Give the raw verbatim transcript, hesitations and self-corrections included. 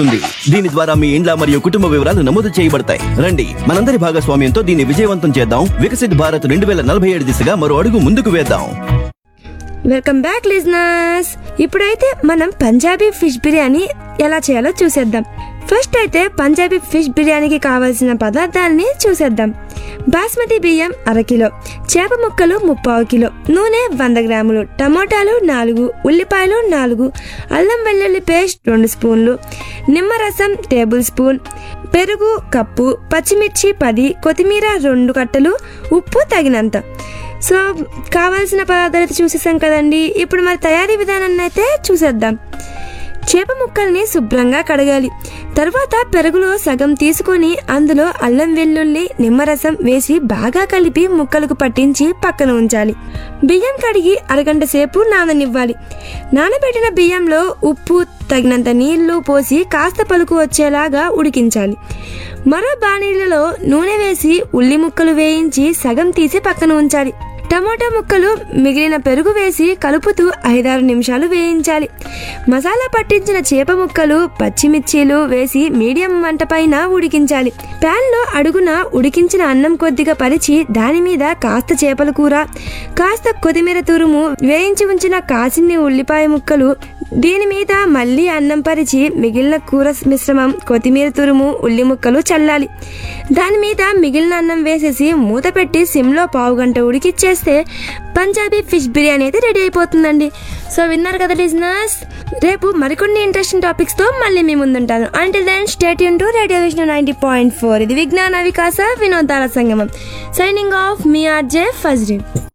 దీని ద్వారా మీ ఇండ్ల మరియు కుటుంబ వివరాలు నమోదు చేయబడతాయి. రండి, మనందరి భాగస్వామ్యంతో దీన్ని విజయవంతం చేద్దాం. వికసిత్ భారత్ రెండు వేల నలభై ఏడు దిశగా మరో అడుగు ముందుకు వేద్దాం. Welcome back listeners. ఇప్పుడైతే మనం పంజాబీ ఫిష్ బిర్యానీ ఎలా చేయాలో చూసేద్దాం. ఫస్ట్ అయితే పంజాబీ ఫిష్ బిర్యానీకి కావాల్సిన పదార్థాలని చూసేద్దాం. బాస్మతి బియ్యం అరకిలో, చేప ముక్కలు ముప్పావు కిలో, నూనె వంద గ్రాములు, టమోటాలు నాలుగు, ఉల్లిపాయలు నాలుగు, అల్లం వెల్లుల్లి పేస్ట్ రెండు స్పూన్లు, నిమ్మరసం టేబుల్ స్పూన్, పెరుగు కప్పు, పచ్చిమిర్చి పది, కొత్తిమీర రెండు కట్టలు, ఉప్పు తగినంత. సో కావాల్సిన పదార్థాలు అయితే చూసేసాం కదండి. ఇప్పుడు మరి తయారీ విధానాన్ని అయితే చూసేద్దాం. చేప ముక్కల్ని శుభ్రంగా కడగాలి. తర్వాత పెరుగులో సగం తీసుకొని అందులో అల్లం వెల్లుల్లి నిమ్మరసం వేసి బాగా కలిపి ముక్కలకు పట్టించి పక్కన ఉంచాలి. బియ్యం కడిగి అరగంట సేపు నాననివ్వాలి. నానబెట్టిన బియ్యంలో ఉప్పు తగినంత నీళ్లు పోసి కాస్త పలుకు వచ్చేలాగా ఉడికించాలి. మరో బాణీలలో నూనె వేసి ఉల్లి ముక్కలు వేయించి సగం తీసి పక్కన ఉంచాలి. టమోటా ముక్కలు మిగిలిన పెరుగు వేసి కలుపుతూ ఐదారు నిమిషాలు వేయించాలి. మసాలా పట్టించిన చేప ముక్కలు పచ్చిమిర్చీలు వేసి మీడియం మంట పైన ఉడికించాలి. ప్యాన్ లో అడుగున ఉడికించిన అన్నం కొద్దిగా పరిచి దాని మీద కాస్త చేపల కూర, కాస్త కొత్తిమీర తురుము, వేయించి ఉంచిన కాసిన్ని ఉల్లిపాయ ముక్కలు, దీని మీద మళ్ళీ అన్నం పరిచి మిగిలిన కూర మిశ్రమం, కొత్తిమీర తురుము, ఉల్లి ముక్కలు చల్లాలి. దాని మీద మిగిలిన అన్నం వేసేసి మూత పెట్టి సిమ్లో పావు గంట ఉడికిచ్చేస్తే పంజాబీ ఫిష్ బిర్యానీ అయితే రెడీ అయిపోతుందండి. సో విన్నారు కదా లిజనర్స్. రేపు మరికొన్ని ఇంట్రెస్టింగ్ టాపిక్స్ తో మళ్ళీ మీ ముందుంటాను. Until then stay tune to radio Vishnu ninety point four. ఇది విజ్ఞాన వికాస వినోదాల సంగమం. సైనింగ్ ఆఫ్ మీ ఆర్జే ఫజ్రీ.